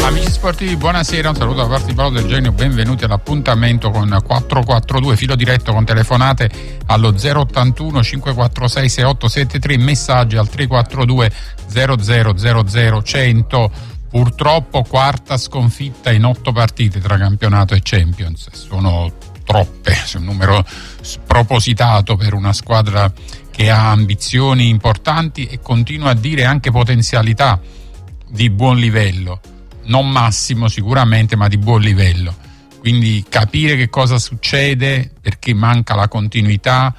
Amici sportivi, buonasera, un saluto da parte di Paolo Del Genio, benvenuti all'appuntamento con 442, filo diretto con telefonate allo 081 546 6873, messaggi al 342 0000 100. Purtroppo quarta sconfitta in 8 partite tra campionato e Champions, sono troppe, un numero spropositato per una squadra che ha ambizioni importanti e continua a dire anche potenzialità di buon livello. Non massimo sicuramente, ma di buon livello. Quindi capire che cosa succede, perché manca la continuità,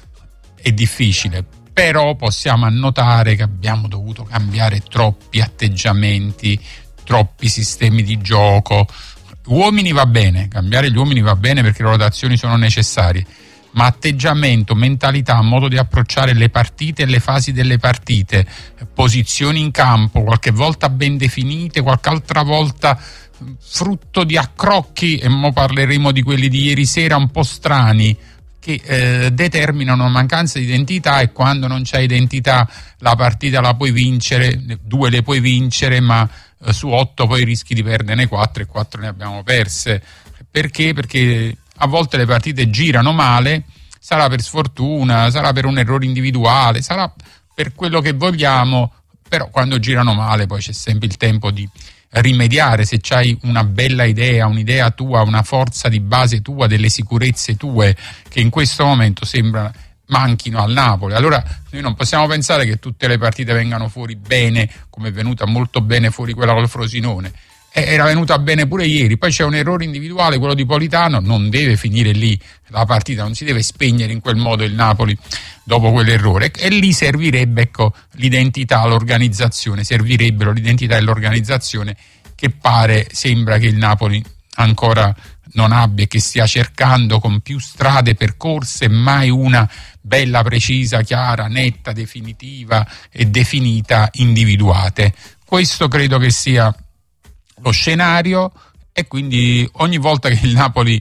è difficile. Però possiamo annotare che abbiamo dovuto cambiare troppi atteggiamenti, troppi sistemi di gioco. Uomini va bene, cambiare gli uomini va bene perché le rotazioni sono necessarie, ma atteggiamento, mentalità, modo di approcciare le partite e le fasi delle partite, posizioni in campo, qualche volta ben definite, qualche altra volta frutto di accrocchi, e mo parleremo di quelli di ieri sera un po' strani, che determinano una mancanza di identità, e quando non c'è identità la partita la puoi vincere, 2 le puoi vincere, ma su 8 poi rischi di perderne 4 e 4 ne abbiamo perse. Perché? Perché a volte le partite girano male, sarà per sfortuna, sarà per un errore individuale, sarà per quello che vogliamo, però quando girano male poi c'è sempre il tempo di rimediare. Se c'hai una bella idea, un'idea tua, una forza di base tua, delle sicurezze tue che in questo momento sembra manchino al Napoli, allora noi non possiamo pensare che tutte le partite vengano fuori bene, come è venuta molto bene fuori quella col Frosinone. Era venuta bene pure ieri, poi c'è un errore individuale, quello di Politano, non deve finire lì la partita, non si deve spegnere in quel modo il Napoli dopo quell'errore, e lì servirebbe, ecco, l'identità, l'organizzazione, servirebbero l'identità e l'organizzazione che sembra che il Napoli ancora non abbia, e che stia cercando con più strade percorse, mai una bella, precisa, chiara, netta, definitiva e definita, individuate. Questo credo che sia lo scenario, e quindi ogni volta che il Napoli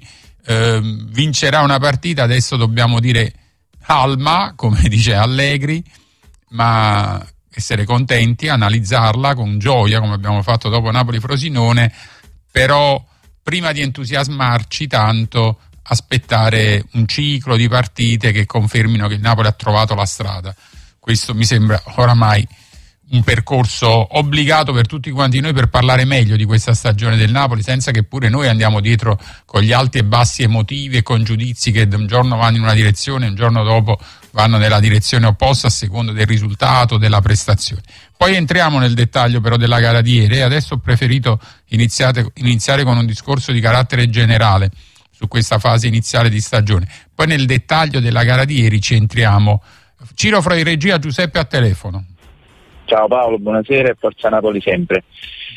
vincerà una partita adesso dobbiamo dire calma, come dice Allegri, ma essere contenti, analizzarla con gioia come abbiamo fatto dopo Napoli-Frosinone, però prima di entusiasmarci tanto aspettare un ciclo di partite che confermino che il Napoli ha trovato la strada. Questo mi sembra oramai un percorso obbligato per tutti quanti noi per parlare meglio di questa stagione del Napoli, senza che pure noi andiamo dietro con gli alti e bassi emotivi e con giudizi che un giorno vanno in una direzione, un giorno dopo vanno nella direzione opposta a seconda del risultato, della prestazione. Poi entriamo nel dettaglio però della gara di ieri, e adesso ho preferito iniziare con un discorso di carattere generale su questa fase iniziale di stagione. Poi nel dettaglio della gara di ieri ci entriamo. Ciro Fra in regia, Giuseppe a telefono. Ciao Paolo, buonasera e forza Napoli sempre.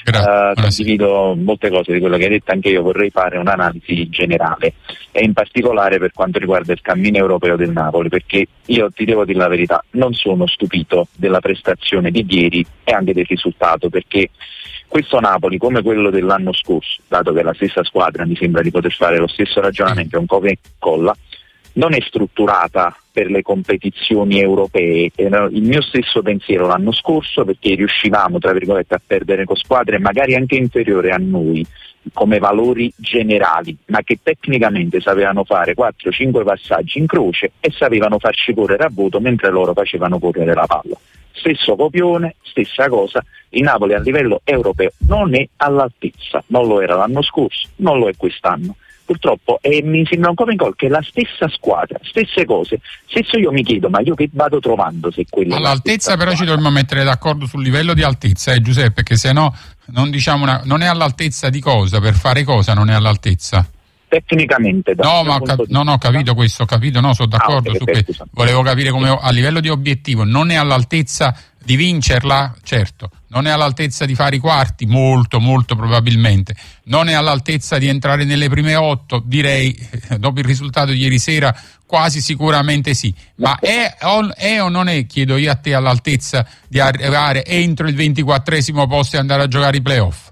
Condivido molte cose di quello che hai detto, anche io vorrei fare un'analisi generale e in particolare per quanto riguarda il cammino europeo del Napoli, perché io ti devo dire la verità, non sono stupito della prestazione di ieri e anche del risultato, perché questo Napoli, come quello dell'anno scorso, dato che la stessa squadra mi sembra di poter fare lo stesso ragionamento, un copia e incolla, non è strutturata per le competizioni europee. Era il mio stesso pensiero l'anno scorso, perché riuscivamo tra virgolette a perdere con squadre magari anche inferiori a noi come valori generali, ma che tecnicamente sapevano fare 4-5 passaggi in croce e sapevano farci correre a voto mentre loro facevano correre la palla. Stesso copione, stessa cosa, il Napoli a livello europeo non è all'altezza, non lo era l'anno scorso, non lo è quest'anno. Purtroppo mi sembra un po' in gol che la stessa squadra, stesse cose. Stesso io mi chiedo, ma io che vado trovando se quella all'altezza? Però ci dobbiamo mettere d'accordo sul livello di altezza, Giuseppe, perché se no non diciamo non è all'altezza di cosa, per fare cosa non è all'altezza? Tecnicamente no, ho capito questo, no, sono d'accordo su che volevo capire come a livello di obiettivo non è all'altezza di vincerla, certo, non è all'altezza di fare i quarti, molto probabilmente, non è all'altezza di entrare nelle prime 8, direi, dopo il risultato di ieri sera, quasi sicuramente sì, ma è o non è, chiedo io a te, all'altezza di arrivare entro il 24esimo posto e andare a giocare i playoff?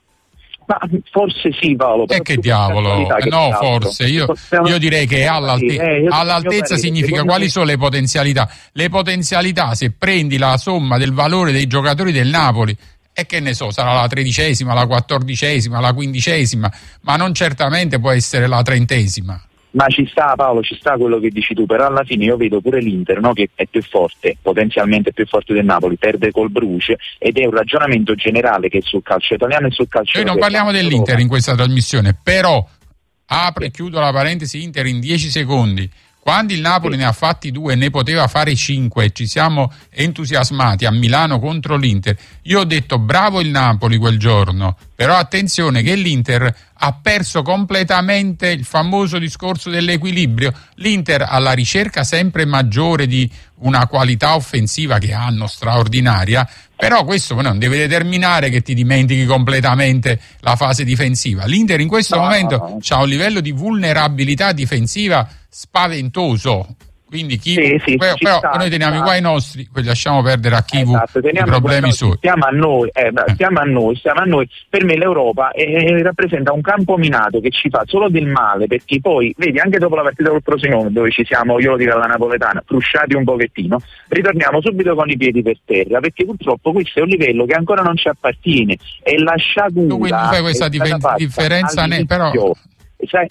Ma forse sì, Paolo. E che diavolo? No, forse. Io direi che all'altezza significa quali sono le potenzialità. Le potenzialità, se prendi la somma del valore dei giocatori del Napoli E che ne so, sarà la 13ª, la 14ª, la 15ª, ma non certamente può essere la 30ª. Ma ci sta, Paolo, ci sta quello che dici tu, però alla fine io vedo pure l'Inter, no, che è più forte, potenzialmente più forte del Napoli, perde col Bruges, ed è un ragionamento generale che sul calcio italiano e sul calcio europeo. Noi non parliamo dell'Inter in questa trasmissione, però apro e chiudo la parentesi Inter in 10 secondi. Quando il Napoli ne ha fatti 2 e ne poteva fare 5 e ci siamo entusiasmati a Milano contro l'Inter, io ho detto bravo il Napoli quel giorno, però attenzione che l'Inter ha perso completamente il famoso discorso dell'equilibrio. L'Inter alla ricerca sempre maggiore di una qualità offensiva che hanno straordinaria, però questo non deve determinare che ti dimentichi completamente la fase difensiva. L'Inter in questo momento ha un livello di vulnerabilità difensiva spaventoso. Quindi però noi teniamo qua i nostri, quelli lasciamo perdere a chi i problemi suoi. Stiamo a noi. Per me l'Europa rappresenta un campo minato che ci fa solo del male, perché poi, vedi, anche dopo la partita col Frosinone, dove ci siamo, io lo dico alla napoletana, frusciati un pochettino, ritorniamo subito con i piedi per terra, perché purtroppo questo è un livello che ancora non ci appartiene, e la sciagura. Tu quindi fai questa differenza però sai?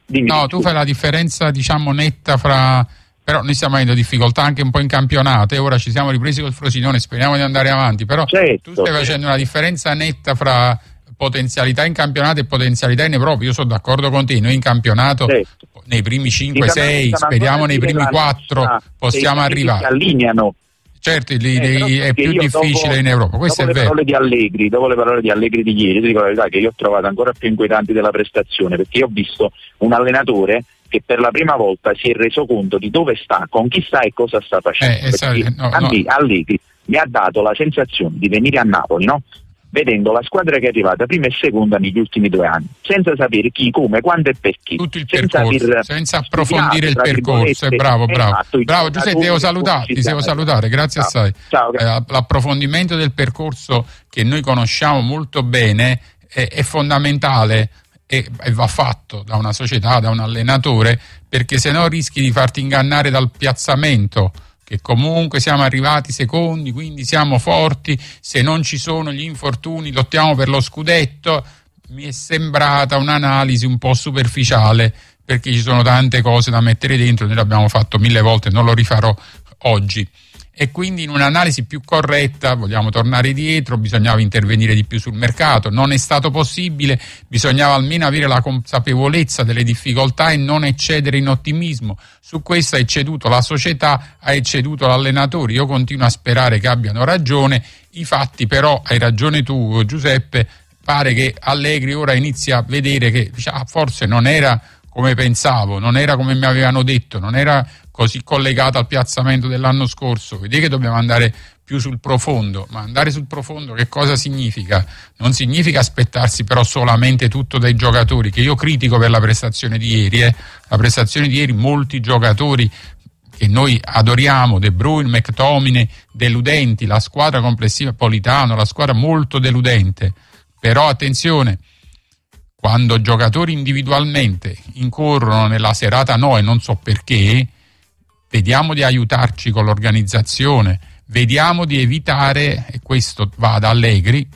Tu fai la differenza, diciamo, netta fra. Però noi stiamo avendo difficoltà anche un po' in campionato e ora ci siamo ripresi col Frosinone, speriamo di andare avanti, però tu stai facendo una differenza netta fra potenzialità in campionato e potenzialità in Europa. Io sono d'accordo con te, noi in campionato nei primi 5-6, speriamo nei primi 4 possiamo arrivare. Si allineano. Certo, è più difficile in Europa, questo è vero. Dopo le parole di Allegri di ieri, ti dico la verità che io ho trovato ancora più inquietanti della prestazione, perché io ho visto un allenatore che per la prima volta si è reso conto di dove sta, con chi sta e cosa sta facendo. Allegri mi ha dato la sensazione di venire a Napoli, no? Vedendo la squadra che è arrivata prima e seconda negli ultimi 2 anni, senza sapere chi, come, quando e perché, tutto il percorso, senza approfondire il percorso. Bravo Giuseppe, ti devo salutare, grazie assai. Ciao. L'approfondimento del percorso che noi conosciamo molto bene è fondamentale e va fatto da una società, da un allenatore, perché se no rischi di farti ingannare dal piazzamento, che comunque siamo arrivati secondi, quindi siamo forti, se non ci sono gli infortuni lottiamo per lo scudetto. Mi è sembrata un'analisi un po' superficiale, perché ci sono tante cose da mettere dentro, noi l'abbiamo fatto 1000 volte, non lo rifarò oggi. E quindi in un'analisi più corretta vogliamo tornare dietro, bisognava intervenire di più sul mercato, non è stato possibile, bisognava almeno avere la consapevolezza delle difficoltà e non eccedere in ottimismo. Su questo ha ecceduto la società, ha ecceduto l'allenatore. Io continuo a sperare che abbiano ragione, i fatti però, hai ragione tu Giuseppe, pare che Allegri ora inizia a vedere che forse non era come pensavo, non era come mi avevano detto, non era così collegato al piazzamento dell'anno scorso. Vedi che dobbiamo andare più sul profondo, ma andare sul profondo che cosa significa? Non significa aspettarsi però solamente tutto dai giocatori, che io critico per la prestazione di ieri. La prestazione di ieri, molti giocatori che noi adoriamo, De Bruyne, McTominay, deludenti, la squadra complessiva, Politano, la squadra molto deludente. Però attenzione, quando giocatori individualmente incorrono nella serata e non so perché, vediamo di aiutarci con l'organizzazione, vediamo di evitare, e questo va ad Allegri,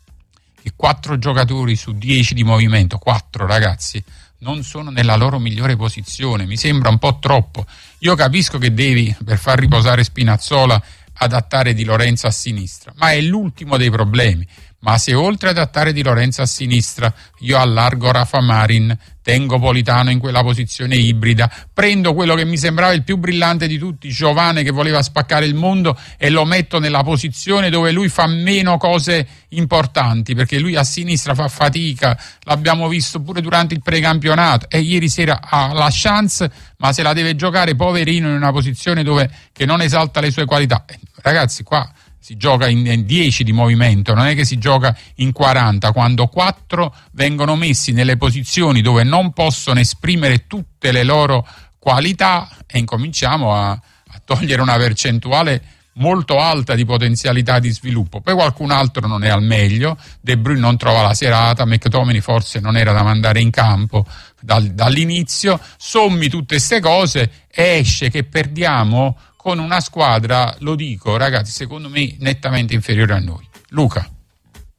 che 4 giocatori su 10 di movimento, 4 ragazzi, non sono nella loro migliore posizione, mi sembra un po' troppo. Io capisco che devi, per far riposare Spinazzola, adattare Di Lorenzo a sinistra, ma è l'ultimo dei problemi. Ma se oltre ad adattare Di Lorenzo a sinistra io allargo Rafa Marin, tengo Politano in quella posizione ibrida, prendo quello che mi sembrava il più brillante di tutti, Giovane, che voleva spaccare il mondo, e lo metto nella posizione dove lui fa meno cose importanti, perché lui a sinistra fa fatica, l'abbiamo visto pure durante il precampionato, e ieri sera ha la chance ma se la deve giocare poverino in una posizione che non esalta le sue qualità. Ragazzi, qua si gioca in 10 di movimento, non è che si gioca in 40, quando 4 vengono messi nelle posizioni dove non possono esprimere tutte le loro qualità, e incominciamo a togliere una percentuale molto alta di potenzialità di sviluppo. Poi qualcun altro non è al meglio, De Bruyne non trova la serata, McTominay forse non era da mandare in campo dall'inizio, sommi tutte queste cose e esce che perdiamo con una squadra, lo dico ragazzi, secondo me nettamente inferiore a noi. Luca.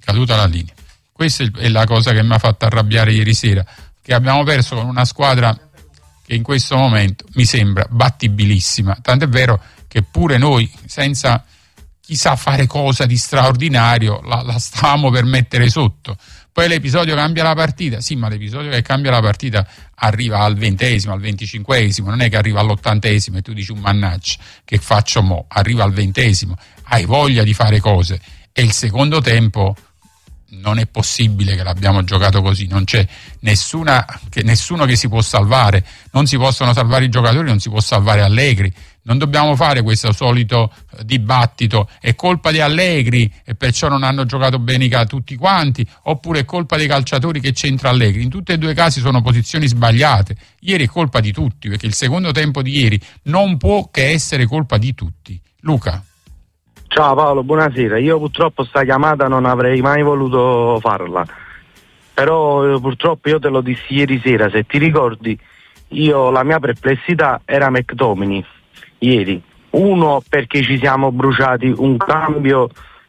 caduta la linea. Questa è la cosa che mi ha fatto arrabbiare ieri sera, che abbiamo perso con una squadra che in questo momento mi sembra battibilissima, tant'è vero che pure noi, senza chissà fare cosa di straordinario, la stavamo per mettere sotto. Poi l'episodio cambia la partita, sì, ma l'episodio che cambia la partita arriva al 20esimo, al 25esimo, non è che arriva all'80esimo e tu dici un mannaggia, che faccio mo? Arriva al 20esimo, hai voglia di fare cose, e il secondo tempo non è possibile che l'abbiamo giocato così, non c'è nessuno che si può salvare, non si possono salvare i giocatori, non si può salvare Allegri. Non dobbiamo fare questo solito dibattito, è colpa di Allegri e perciò non hanno giocato bene tutti quanti, oppure è colpa dei calciatori che c'entra Allegri. In tutti e due i casi sono posizioni sbagliate. Ieri è colpa di tutti, perché il secondo tempo di ieri non può che essere colpa di tutti. Luca. Ciao Paolo, buonasera. Io purtroppo sta chiamata non avrei mai voluto farla, però purtroppo io te lo dissi ieri sera, se ti ricordi, la mia perplessità era McTominay ieri. Uno, perché ci siamo bruciati un cambio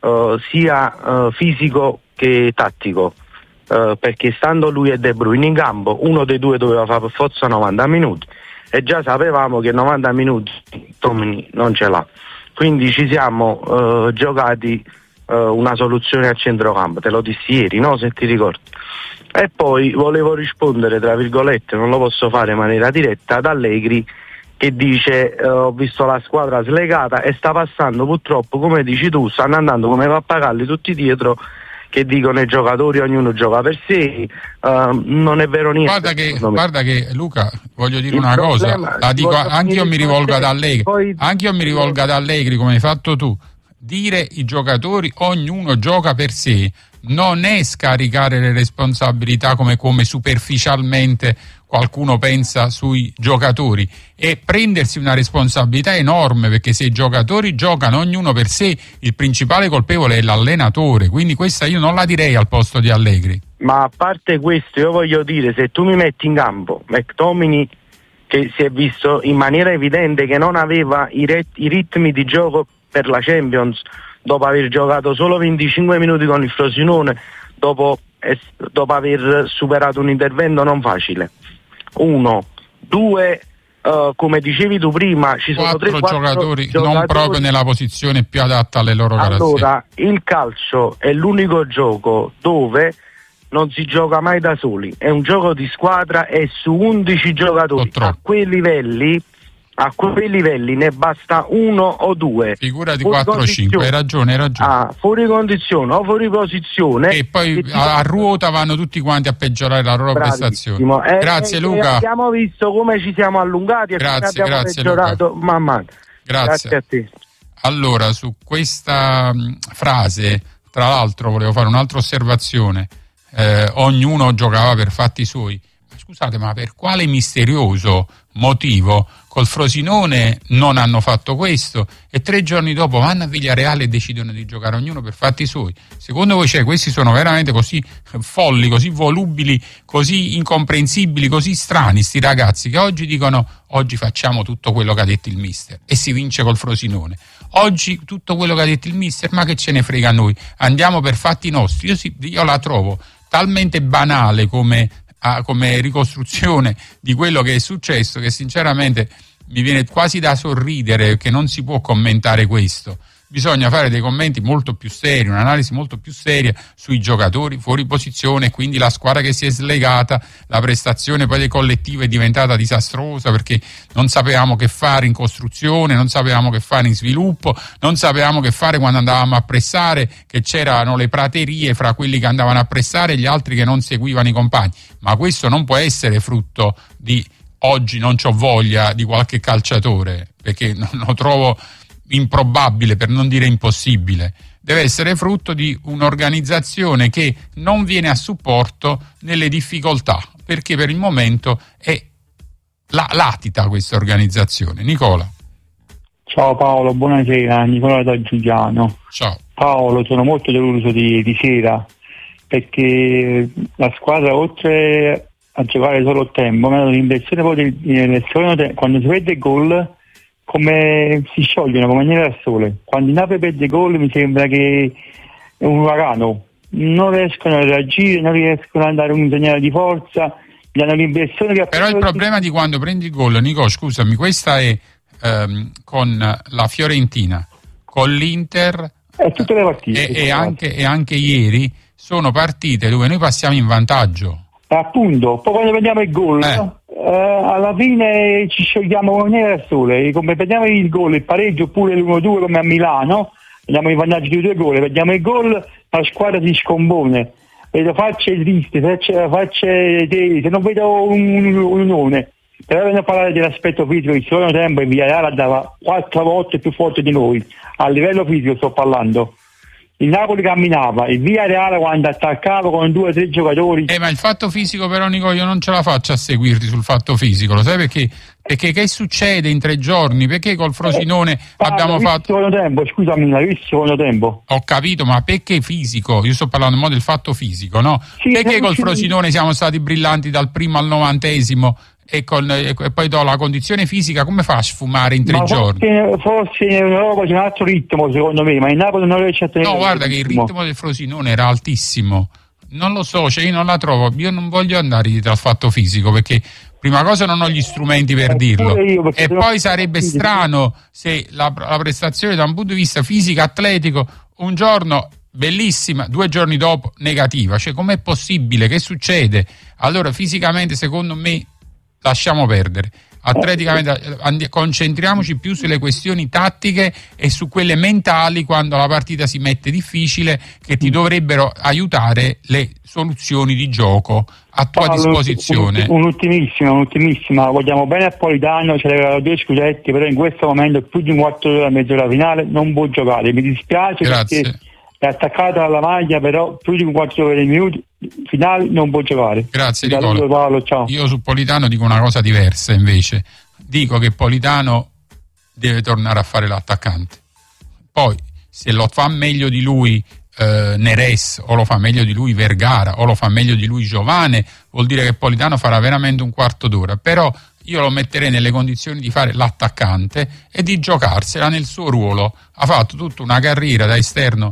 sia fisico che tattico, perché stando lui e De Bruyne in campo, uno dei due doveva fare per forza 90 minuti e già sapevamo che 90 minuti Tomini non ce l'ha, quindi ci siamo giocati una soluzione a centrocampo, te lo dissi ieri, no, se ti ricordi. E poi volevo rispondere, tra virgolette, non lo posso fare in maniera diretta, ad Allegri, che dice ho visto la squadra slegata e sta passando purtroppo, come dici tu, stanno andando come pappagalli tutti dietro che dicono i giocatori ognuno gioca per sé, non è vero niente. Guarda che Luca, voglio dire una cosa, anche io mi rivolgo ad Allegri, come hai fatto tu. Dire i giocatori ognuno gioca per sé non è scaricare le responsabilità come superficialmente qualcuno pensa sui giocatori, è prendersi una responsabilità enorme, perché se i giocatori giocano ognuno per sé, il principale colpevole è l'allenatore, quindi questa io non la direi al posto di Allegri. Ma a parte questo, io voglio dire, se tu mi metti in campo McTominay, che si è visto in maniera evidente che non aveva i ritmi di gioco per la Champions, dopo aver giocato solo 25 minuti con il Frosinone, dopo aver superato un intervento non facile. 1, 2, come dicevi tu prima, ci sono 3-4 giocatori non proprio nella posizione più adatta alle loro caratteristiche. Allora, il calcio è l'unico gioco dove non si gioca mai da soli, è un gioco di squadra e su 11 giocatori a quei livelli ne basta uno o due. Figura di 4-5, hai ragione. Fuori condizione o fuori posizione. E poi a ruota vanno tutti quanti a peggiorare la loro prestazione. Grazie Luca. Abbiamo visto come ci siamo allungati e abbiamo peggiorato man mano. Grazie a te. Allora, su questa frase, tra l'altro, volevo fare un'altra osservazione. Ognuno giocava per fatti suoi. Scusate, ma per quale misterioso motivo col Frosinone non hanno fatto questo e 3 giorni dopo vanno a Villareale e decidono di giocare ognuno per fatti suoi? Secondo voi questi sono veramente così folli, così volubili, così incomprensibili, così strani sti ragazzi, che oggi dicono oggi facciamo tutto quello che ha detto il mister e si vince col Frosinone? Oggi tutto quello che ha detto il mister, ma che ce ne frega a noi, andiamo per fatti nostri. Io la trovo talmente banale come ricostruzione di quello che è successo, che sinceramente mi viene quasi da sorridere, che non si può commentare questo. Bisogna fare dei commenti molto più seri, un'analisi molto più seria sui giocatori fuori posizione, quindi la squadra che si è slegata, la prestazione poi del collettivo è diventata disastrosa perché non sapevamo che fare in costruzione, non sapevamo che fare in sviluppo, non sapevamo che fare quando andavamo a pressare, che c'erano le praterie fra quelli che andavano a pressare e gli altri che non seguivano i compagni. Ma questo non può essere frutto di oggi non c'ho voglia di qualche calciatore, perché lo trovo improbabile, per non dire impossibile. Deve essere frutto di un'organizzazione che non viene a supporto nelle difficoltà, perché per il momento è latita questa organizzazione. Nicola. Ciao Paolo, buonasera, Nicola da Giuliano. Ciao. Paolo, sono molto deluso di sera, perché la squadra, oltre a giocare solo a tempo, mi ha dato l'impressione poi nel secondo tempo, quando si vede il gol, come si sciogliono come neve al sole. Quando il Napoli perde gol mi sembra che è un uragano, non riescono a reagire, non riescono ad andare un segnale di forza, danno l'impressione che... Però il problema di quando prendi il gol, Nico, scusami, questa è con la Fiorentina, con l'Inter tutte le partite, e anche ieri sono partite dove noi passiamo in vantaggio. Appunto, poi quando prendiamo il gol alla fine ci sciogliamo come neve al sole, come prendiamo il gol, il pareggio oppure l'1-2 come a Milano, andiamo in vantaggio di 2 gol, prendiamo il gol, la squadra si scompone, vedo facce triste, facce tese, non vedo un unione. Però dobbiamo parlare dell'aspetto fisico. Il secondo tempo il Villarreal andava 4 volte più forte di noi, a livello fisico sto parlando. Il Napoli camminava, il Villarreal quando attaccava con 2 o 3 giocatori. Ma il fatto fisico però, Nico, io non ce la faccio a seguirti sul fatto fisico, lo sai perché? Perché che succede in 3 giorni? Perché col Frosinone abbiamo fatto... secondo tempo, scusami, l'hai visto secondo tempo? Ho capito, ma perché fisico? Io sto parlando del fatto fisico, no? Sì, perché col Frosinone siamo stati brillanti dal primo al 90esimo e poi la condizione fisica come fa a sfumare in 3 giorni? Forse in Europa c'è un altro ritmo secondo me, ma in Napoli non riesce a tenere. No, guarda che il ritmo del Frosinone era altissimo, non lo so, cioè io non la trovo, io non voglio andare dietro al fatto fisico perché prima cosa non ho gli strumenti per dirlo e poi sarebbe strano se la prestazione da un punto di vista fisico atletico un giorno bellissima, 2 giorni dopo negativa, cioè com'è possibile? Che succede? Allora fisicamente secondo me lasciamo perdere, atleticamente concentriamoci più sulle questioni tattiche e su quelle mentali quando la partita si mette difficile, che ti dovrebbero aiutare le soluzioni di gioco a tua disposizione. Un'ultimissima, vogliamo bene a Politano, ce l'aveva 2 scudetti, però in questo momento più di un quarto d'ora, mezz'ora finale non può giocare, mi dispiace. Grazie. Perché è attaccata alla maglia, però più di un quarto d'ora dei minuti finali non può giocare. Grazie Nicola. Paolo, ciao. Io su Politano dico una cosa diversa invece, dico che Politano deve tornare a fare l'attaccante, poi se lo fa meglio di lui Neres o lo fa meglio di lui Vergara o lo fa meglio di lui Giovane, vuol dire che Politano farà veramente un quarto d'ora, però io lo metterei nelle condizioni di fare l'attaccante e di giocarsela nel suo ruolo. Ha fatto tutta una carriera da esterno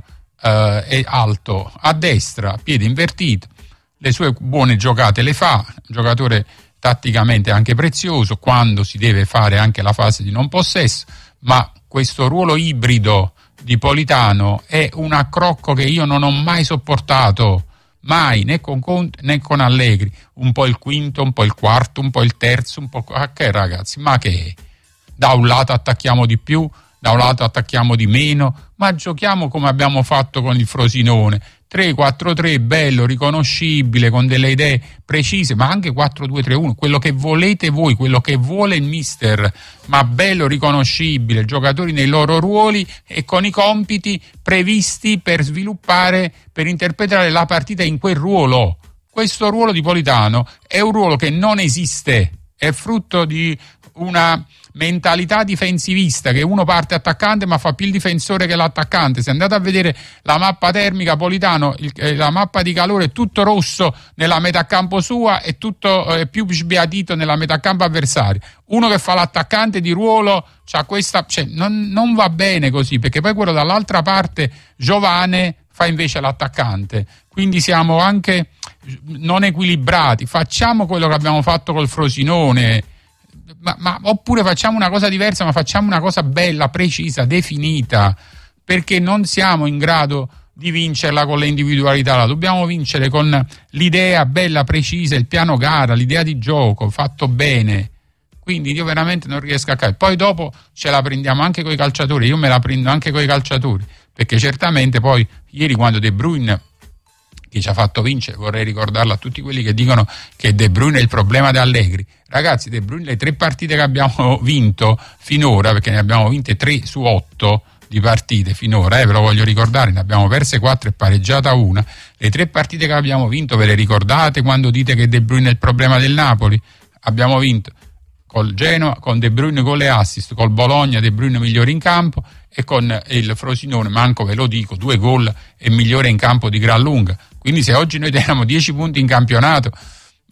è alto a destra, piede invertito, le sue buone giocate le fa, un giocatore tatticamente anche prezioso quando si deve fare anche la fase di non possesso, ma questo ruolo ibrido di Politano è un accrocco che io non ho mai sopportato, mai, né con Conte né con Allegri, un po' il quinto, un po' il quarto, un po' il terzo, un po' che ragazzi, ma che da un lato attacchiamo di più, da un lato attacchiamo di meno, ma giochiamo come abbiamo fatto con il Frosinone, 3-4-3 bello, riconoscibile, con delle idee precise, ma anche 4-2-3-1, quello che volete voi, quello che vuole il mister, ma bello, riconoscibile, giocatori nei loro ruoli e con i compiti previsti per sviluppare, per interpretare la partita in quel ruolo. Questo ruolo di Politano è un ruolo che non esiste, è frutto di una mentalità difensivista, che uno parte attaccante ma fa più il difensore che l'attaccante. Se andate a vedere la mappa termica, Politano, la mappa di calore è tutto rosso nella metà campo sua e tutto più sbiadito nella metà campo avversaria. Uno che fa l'attaccante di ruolo c'ha questa, cioè, non va bene così, perché poi quello dall'altra parte, Giovane, fa invece l'attaccante, quindi siamo anche non equilibrati. Facciamo quello che abbiamo fatto col Frosinone, ma oppure facciamo una cosa diversa, ma facciamo una cosa bella, precisa, definita, perché non siamo in grado di vincerla con le individualità, la dobbiamo vincere con l'idea bella, precisa, il piano gara, l'idea di gioco fatto bene. Quindi io veramente non riesco a capire. Poi dopo ce la prendiamo anche con i calciatori, io me la prendo anche con i calciatori, perché certamente poi ieri quando De Bruyne, che ci ha fatto vincere, vorrei ricordarlo a tutti quelli che dicono che De Bruyne è il problema di Allegri. Ragazzi, De Bruyne, le 3 partite che abbiamo vinto finora, perché ne abbiamo vinte 3 su 8 di partite finora, ve lo voglio ricordare, ne abbiamo perse 4 e pareggiata 1. Le 3 partite che abbiamo vinto, ve le ricordate quando dite che De Bruyne è il problema del Napoli? Abbiamo vinto col Genoa, con De Bruyne con le assist, col Bologna De Bruyne migliore in campo e con il Frosinone, manco ve lo dico, 2 gol e migliore in campo di gran lunga. Quindi se oggi noi teniamo 10 punti in campionato,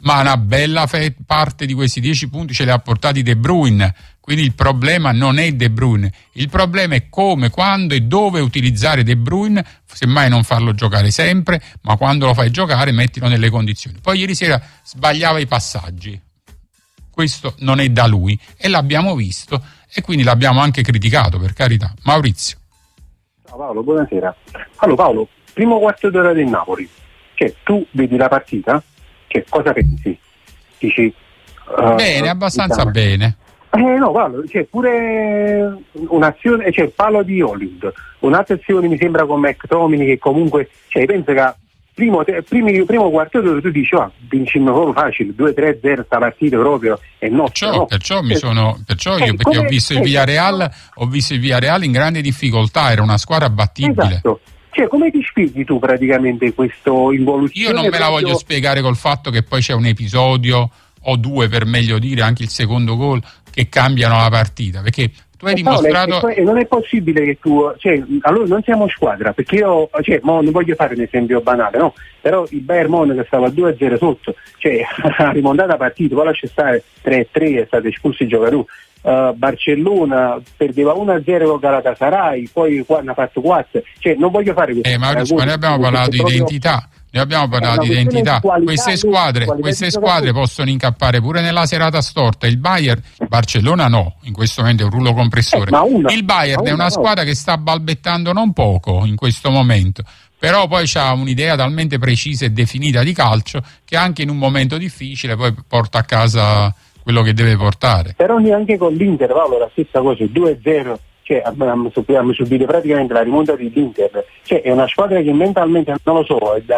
ma una bella parte di questi 10 punti ce li ha portati De Bruyne, quindi il problema non è De Bruyne, il problema è come, quando e dove utilizzare De Bruyne, semmai non farlo giocare sempre, ma quando lo fai giocare mettilo nelle condizioni. Poi ieri sera sbagliava i passaggi, questo non è da lui e l'abbiamo visto e quindi l'abbiamo anche criticato, per carità. Maurizio. Ciao Paolo, buonasera. Allora Paolo, primo quarto d'ora del Napoli, cioè tu vedi la partita, cioè cosa pensi? Dici bene, abbastanza bene. No, Paolo, c'è pure un'azione, c'è il palo di Hollywood, un'altra azione mi sembra con McTominay che comunque, cioè penso che primo quarto d'ora tu dici vincimmo proprio facile, 2-3-0 sta partita proprio è nostra. Perciò ho visto il Villarreal in grande difficoltà, era una squadra battibile. Esatto. Cioè, come ti spieghi tu praticamente questo involuzione? Io non me la voglio spiegare col fatto che poi c'è un episodio o due, per meglio dire, anche il secondo gol, che cambiano la partita, perché tu hai dimostrato... E non è possibile che tu... Cioè, allora non siamo squadra, perché io... non voglio fare un esempio banale, no? Però il Bayern Monaco stava 2-0 sotto, ha rimontato la partita, poi lascia stare 3-3, è stato espulso il giocatore. Barcellona perdeva 1-0 con Galatasaray, poi ne ha fatto 4, non voglio fare questo. Maurizio, ma noi abbiamo parlato di identità. Queste squadre possono incappare pure nella serata storta. Il Bayern, Barcellona no, in questo momento è un rullo compressore. Il Bayern è una squadra che sta balbettando non poco in questo momento, però poi c'ha un'idea talmente precisa e definita di calcio che anche in un momento difficile poi porta a casa quello che deve portare. Però neanche con l'Inter, Paolo, la stessa cosa, 2-0. Abbiamo subito praticamente la rimonta dell'Inter, è una squadra che mentalmente non lo so,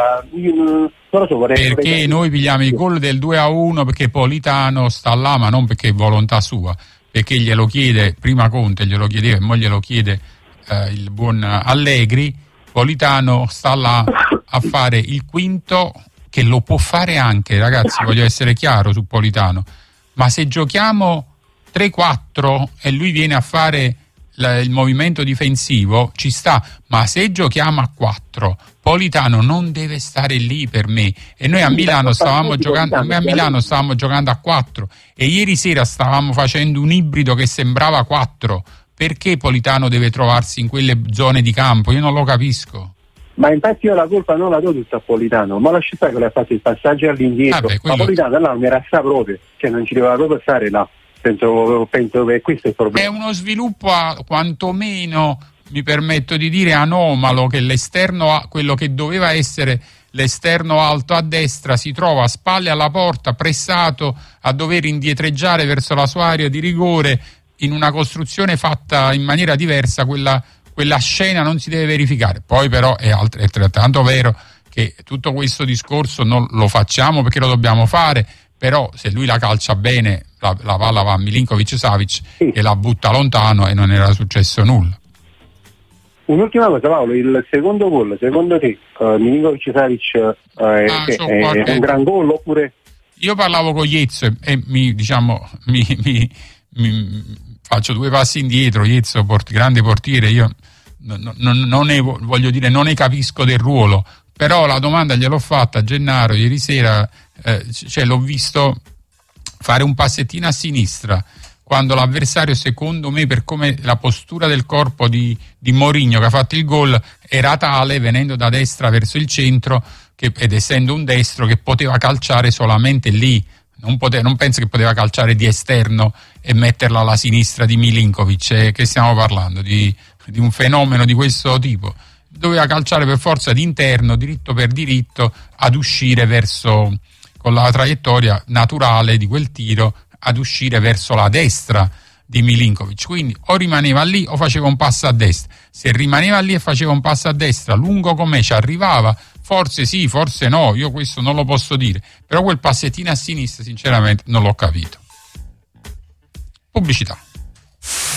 perché noi pigliamo il gol del 2-1 perché Politano sta là, ma non perché è volontà sua, perché glielo chiede prima Conte, glielo chiedeva e mo glielo chiede il buon Allegri. Politano sta là a fare il quinto, che lo può fare anche, ragazzi, voglio essere chiaro su Politano, ma se giochiamo 3-4 e lui viene a fare il movimento difensivo ci sta, ma se giochiamo a 4 Politano non deve stare lì per me, e noi a Milano stavamo giocando a 4 e ieri sera stavamo facendo un ibrido che sembrava 4. Perché Politano deve trovarsi in quelle zone di campo? Io non lo capisco. Ma infatti io la colpa non la do tutta a Politano, ma lascia stare che le ha fatto il passaggio all'indietro, ma Politano là non era sta proprio, non ci doveva proprio stare là. Penso che questo è il problema. È uno sviluppo quantomeno, mi permetto di dire, anomalo, che l'esterno, quello che doveva essere l'esterno alto a destra, si trova a spalle alla porta, pressato, a dover indietreggiare verso la sua area di rigore, in una costruzione fatta in maniera diversa. Quella scena non si deve verificare. Poi però è altrettanto vero che tutto questo discorso non lo facciamo perché lo dobbiamo fare, però se lui la calcia bene la palla va a Milinkovic-Savic e la butta lontano e non era successo nulla. Un'ultima cosa, Paolo, il secondo gol, secondo te Milinkovic-Savic è un gran gol oppure? Io parlavo con Iezzo e mi faccio due passi indietro. Iezzo, grande portiere, io non ne capisco del ruolo, però la domanda gliel'ho fatta a Gennaro ieri sera, l'ho visto fare un passettino a sinistra quando l'avversario, secondo me, per come la postura del corpo di Mourinho che ha fatto il gol era tale, venendo da destra verso il centro ed essendo un destro, che poteva calciare solamente lì. Non penso che poteva calciare di esterno e metterla alla sinistra di Milinkovic, che stiamo parlando di un fenomeno di questo tipo. Doveva calciare per forza di interno, diritto per diritto, ad uscire verso, con la traiettoria naturale di quel tiro, ad uscire verso la destra di Milinkovic. Quindi o rimaneva lì o faceva un passo a destra. Se rimaneva lì e faceva un passo a destra, lungo com'è, ci arrivava. Forse sì, forse no, io questo non lo posso dire, però quel passettino a sinistra sinceramente non l'ho capito. Pubblicità.